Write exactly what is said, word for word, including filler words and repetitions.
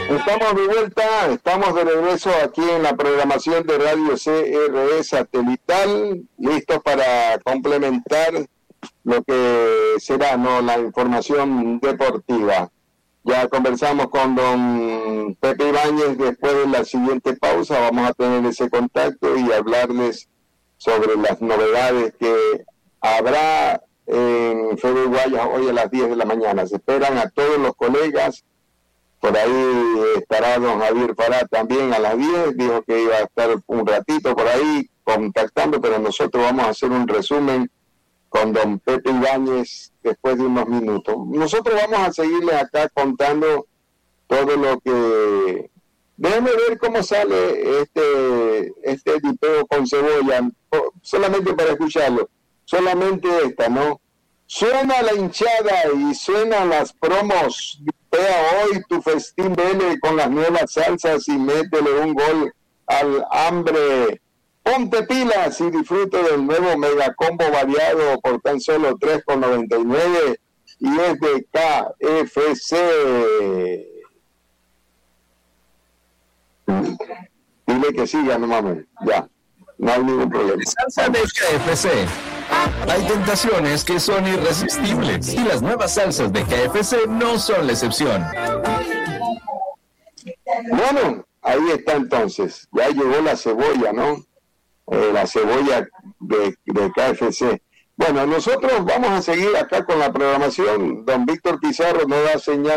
Estamos de vuelta, estamos de regreso aquí en la programación de Radio C R E Satelital, listos para complementar lo que será, ¿no?, la información deportiva. Ya conversamos con don Pepe Ibáñez. Después de la siguiente pausa vamos a tener ese contacto y hablarles sobre las novedades que habrá en Fede Guayas hoy a las diez de la mañana. Se esperan a todos los colegas. Por ahí estará don Javier Fará también a las diez, dijo que iba a estar un ratito por ahí contactando, pero nosotros vamos a hacer un resumen con don Pepe Ibáñez después de unos minutos. Nosotros vamos a seguirles acá contando todo lo que... Déjenme ver cómo sale este, este dipeo con cebolla, solamente para escucharlo, solamente esta, ¿no? Suena la hinchada y suenan las promos. Vea hoy tu festín Vélez con las nuevas salsas y métele un gol al hambre. Ponte pilas y disfrute del nuevo megacombo variado por tan solo tres con noventa y nueve y es de K F C. Dile que siga, no mames, ya, no hay ningún problema. Salsa de K F C. Hay tentaciones que son irresistibles y las nuevas salsas de K F C no son la excepción. Bueno, ahí está entonces, ya llegó la cebolla, ¿no? Eh, la cebolla de, de K F C. Bueno, nosotros vamos a seguir acá con la programación. Don Víctor Pizarro nos da señal